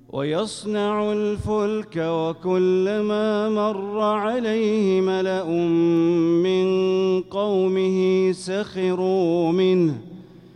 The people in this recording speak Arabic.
ويصنع الفلك وكلما مر عليه ملأ من قومه سخروا منه